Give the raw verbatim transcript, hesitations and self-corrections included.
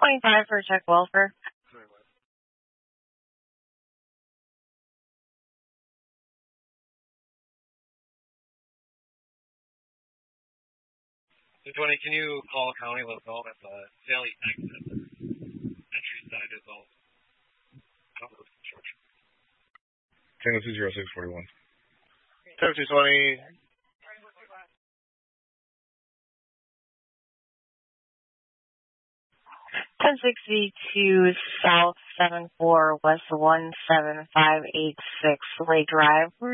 twenty-five for check welfare. two twenty, can you call county, let us know if the Sally exit entry side is all covered with construction? Tango two zero six forty-one. Tango two twenty. ten sixty-two South seven four West one seven five eight six Lake Drive.